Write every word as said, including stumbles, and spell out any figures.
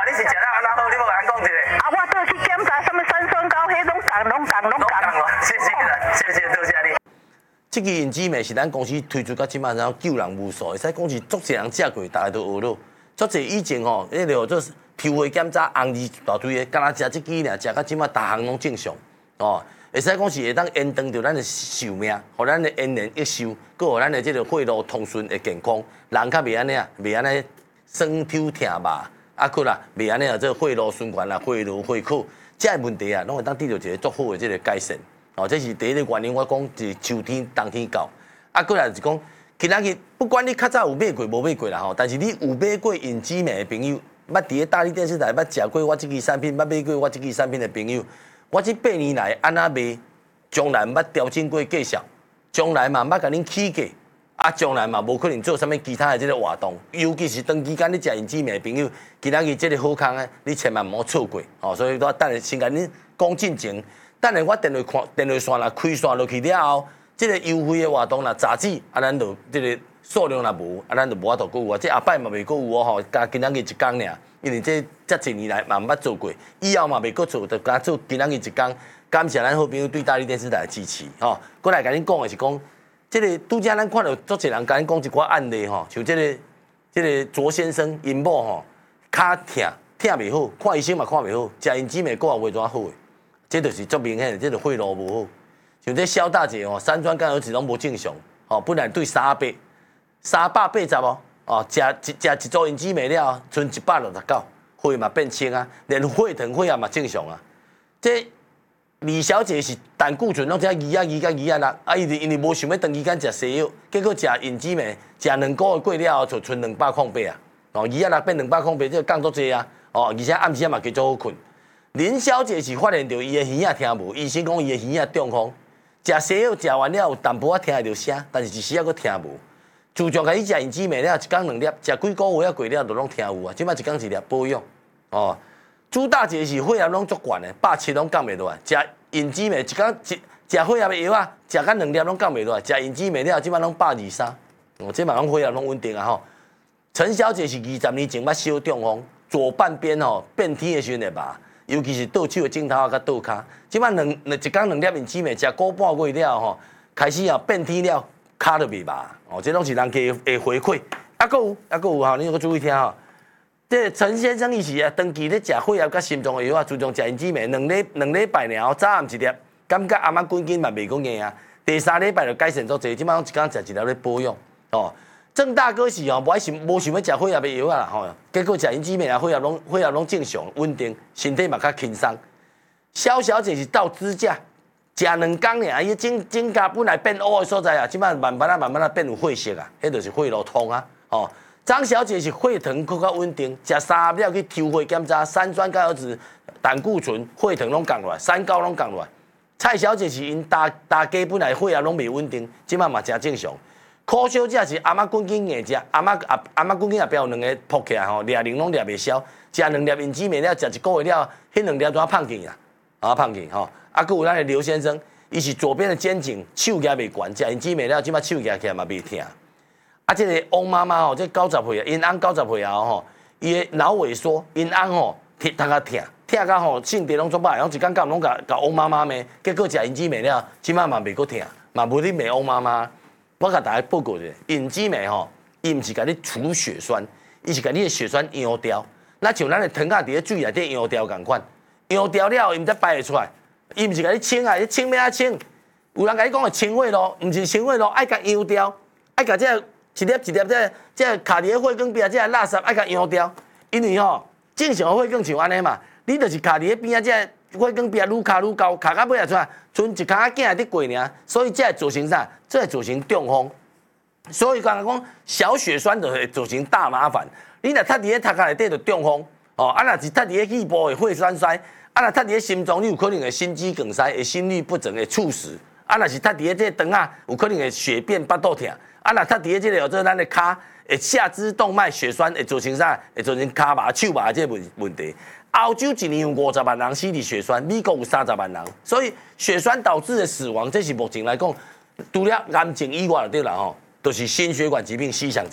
你是食了安那好，你无甲讲一下。 啊，我倒去检查什么三酸高，迄拢共拢共拢共。 谢谢啦，谢谢多谢你。 这支银子面是咱公司推出到即马，然后救人无数，会使讲是足侪人食过，大家都学到。足侪以前吼，迄个做抽血检查红字一大堆的，敢若食即支尔，食到即马，逐项拢正常哦。会使讲是会当延长着咱的寿命，互咱的延年益寿，佮互咱的即个血路通顺的健康，人较袂安尼啊，袂安尼酸抽疼麻，啊，佮啦袂安尼啊，这血路循环啦，血流血口，这个问题啊，拢会当得到一个足好的即个改善。哦，这是第一个原因，我讲是秋天、冬天到，啊，过来就是讲，今仔日不管你较早有买过无买过啦吼，但是你有买过银之美的朋友，捌伫咧大力电视台捌食过我即支产品，捌买过我即支产品的朋友。我这八年来安那卖，将来捌调整过计数，将来嘛捌甲恁起价，啊，将来嘛无可能做啥物其他的这个活动，尤其是长期间你食银之美的朋友，今仔日这个好康啊，你千万毋好错过哦。所以我等下先甲恁讲进前，等下我电话看电话线啦开线落去了后，这个优惠的活动啦，杂志啊，咱就这个数量啦无，啊，咱就无法度购有啊。这后摆嘛袂购有哦吼，加今仔日一工尔。因为这这几年来嘛毋捌做过，以后嘛袂搁做，就甲做今仔日一工。感谢咱好朋友对大力电视台的支持吼。过来甲恁讲的是讲，这个拄则咱看到足侪人甲恁讲一寡案例吼，像这个这个卓先生因某吼，骹疼疼袂好，看医生嘛看袂好，食因姊妹个也袂怎好诶，这就是足明显，这就血路无好。像这萧大姐吼，三酸甘油脂拢无正常，吼，本来对三百三百八十哦。哦，食一食一组银子面了，剩一百六十九，血嘛变清啊，连血糖血压嘛正常啊。这李小姐是胆固醇拢只二啊二甲二啊六，啊伊因为无想要长时间食西药，结果食银子面，食两个月过了后就剩两百空八啊，哦二啊六变两百空八，这个降足济啊，哦而且暗时嘛加足好困。林小姐是发现到伊的耳仔听无，医生讲伊的耳仔中风，食西药食完了有淡薄仔听会到声，但是一时仔佫听无。自从开始食银子面了，一工两粒，食几个月啊过了，就拢听有啊。即摆一工一粒保养哦。朱大姐是血压拢足悬的，百七拢降袂落来。食银子面一工一食血压的药啊，食甲两粒拢降袂落来。食银子面了，即摆拢百二三。哦，即摆拢血压拢稳定啊吼。陈小姐是二十年前捌小中风，左半边吼变天的时阵会麻，尤其是倒手的镜头啊甲倒骹。即摆两两一工两粒银子面，食个半月了吼，开始啊变天了。骹都袂麻哦，这拢是人家的回馈。啊，搁有，啊，搁有吼，你要注意听吼。这陈先生伊是啊，长期咧食血压甲心脏的药啊，自从食银子面两礼两礼拜尔后，早暗一粒，感觉阿妈滚筋嘛袂讲硬啊。第三礼拜就改善足济，即摆拢一工食一粒咧保养哦。郑大哥是哦，无爱想无想要食血压的药啊啦吼，结果食银子面啊，血压拢血压拢正常稳定，身体嘛较轻松。肖小姐是到支架。食两工尔，伊指指甲本来变乌的所在啊，即摆慢慢啊慢慢啊变有血色啊，迄就是血路通啊。哦，张小姐是血糖更较稳定，食三盒了去抽血检查，三酸甘油脂、胆固醇、血糖拢降落来，三高拢降落来。蔡小姐是因大大家本来血压拢袂稳定，即摆嘛真正常。柯小姐是阿嬷滚筋硬食，阿嬷阿阿嬷滚筋后壁有两个扑起来吼，掠零拢掠袂消，食两粒银子面了，食一个月了，迄两粒怎胖起啦？啊胖起吼。啊，佮有咱的刘先生，伊是左边的肩颈手举袂悬，食银子面了，即摆手举起来嘛袂疼。啊，这个翁妈妈吼，这九十岁啊，因翁九十岁后吼，伊的脑萎缩，因翁吼疼，头壳疼，疼到吼性地拢做歹，然后一工甲拢甲甲翁妈妈骂，结果食银子面了，即摆嘛袂佮疼，嘛无你骂翁妈妈。我甲大家报告者，银子面吼，伊毋是甲你除血栓，伊是甲你的血栓溶掉，那像咱的糖仔伫咧水内底溶掉共款，溶掉了，伊毋则排会出来。伊毋是甲你清啊，你清要啊清？有人甲你讲的清血路，毋是清血路，爱甲溶掉，爱甲这一粒一粒这这卡伫咧血管边啊，这垃圾爱甲溶掉。因为吼，正常的血管像安尼嘛，你就是卡伫咧边啊，这血管边愈卡愈高，卡到尾啊出来，剩一骹仔囝伫过尔，所以这会造成啥？这会造成中风。所以刚刚讲小血栓就会造成大麻烦。你若塌伫咧头壳内底就中风，哦，啊若是塌伫咧肺部的血栓塞。啊，若塌伫咧心脏，你有可能会心肌梗塞、会心律不整、会猝死。啊，若是塌伫咧这肠啊，有可能会血便、巴肚疼。啊，若塌伫咧这个，做咱的骹，会下肢动脉血栓，会造成啥？会造成骹麻、手麻这问问题。澳洲一年有五十万人死伫血栓，美国有三十万人，所以血栓导致的死亡，这是目前来讲，除了癌症以外就对啦吼，都是心血管疾病死上侪